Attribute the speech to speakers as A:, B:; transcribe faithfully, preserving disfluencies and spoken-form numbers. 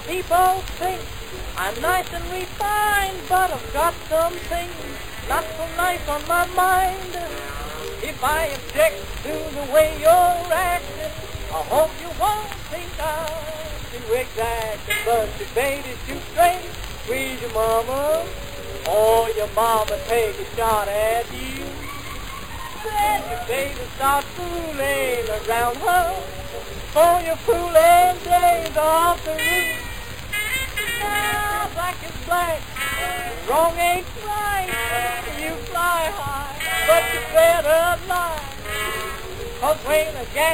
A: People think I'm nice and refined, but I've got some things not so nice on my mind. If I object to the way you're acting, I hope you won't think I'm too exacting. But your baby's too straight, squeeze your mama, or your mama take a shot at you. Then your baby starts fooling around her, for your fooling days off the roof. Now black is black, wrong ain't right. You fly high, but you better lie, 'cause when a gal